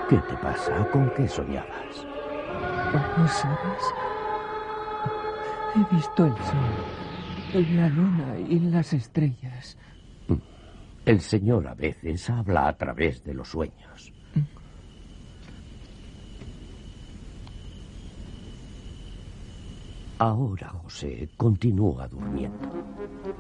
¿Qué te pasa? ¿Con qué soñabas? ¿No sabes? He visto el sol, la luna y las estrellas. El Señor a veces habla a través de los sueños. Ahora José continúa durmiendo.